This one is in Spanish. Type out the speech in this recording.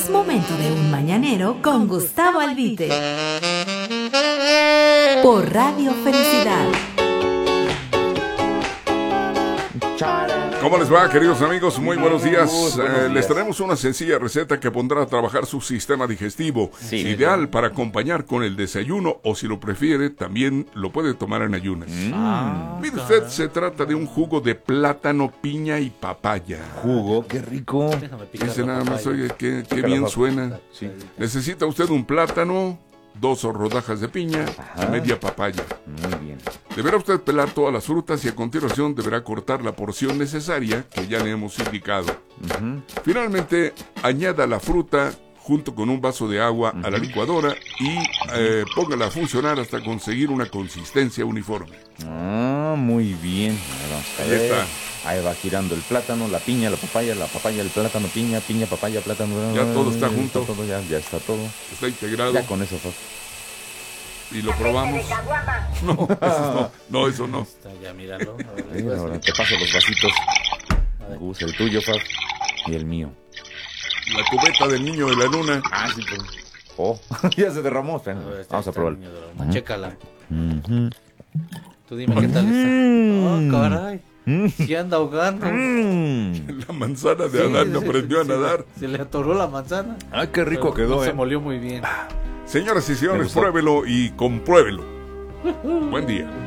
Es momento de un mañanero con Gustavo Albite. Por Radio Felicidad. ¿Cómo les va, queridos amigos? Muy buenos días. Les traemos una sencilla receta que pondrá a trabajar su sistema digestivo. Sí, Ideal para acompañar con el desayuno o, si lo prefiere, también lo puede tomar en ayunas. Mire usted, se trata de un jugo de plátano, piña y papaya. Jugo, qué rico. Ese nada más, oye, qué bien suena. Sí. Necesita usted un plátano, 2 rodajas de piña y media papaya. Muy bien. Deberá usted pelar todas las frutas y a continuación deberá cortar la porción necesaria que ya le hemos indicado. Finalmente, añada la fruta junto con un vaso de agua a la licuadora y póngala a funcionar hasta conseguir una consistencia uniforme. Muy bien. Vamos a Ahí ver. está. Ahí va girando el plátano, la piña, la papaya, el plátano, piña, papaya, plátano. Ya todo está junto. Ya está todo. Está integrado. Ya con eso, Fab. Y lo probamos. No, eso no. Eso no. Está ya, míralo. A ver, Mira, ahora te paso los vasitos. Gus, el tuyo, Fab. Y el mío. La cubeta del niño de la luna. Sí, pues. Oh, ya se derramó. Espera, vamos a probar. Chécala. Tú dime qué tal está. Caray. Sí anda ahogando. La manzana de Adán no aprendió a nadar. Se le atoró la manzana. Qué rico Pero quedó, no se molió muy bien. Señoras y Me señores, gustó. pruébelo y compruébelo. Buen día.